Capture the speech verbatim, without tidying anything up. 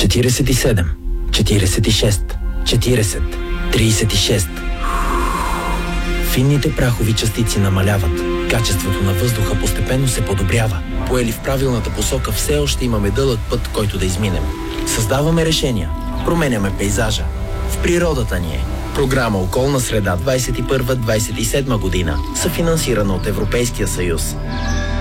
четиридесет и седем, четиридесет и шест, четиридесет, тридесет и шест. Финните прахови частици намаляват. Качеството на въздуха постепенно се подобрява. Поели в правилната посока, все още имаме дълъг път, който да изминем. Създаваме решения. Променяме пейзажа. В природата ни е. Програма Околна среда двадесет и първа - двадесет и седма година, съфинансирана от Европейския съюз.